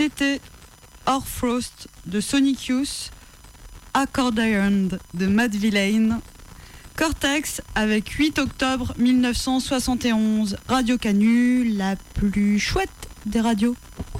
C'était Orfrost de Sonic Youth, Accordion de Matt Villain, Cortex avec 8 octobre 1971, Radio Canu, la plus chouette des radios.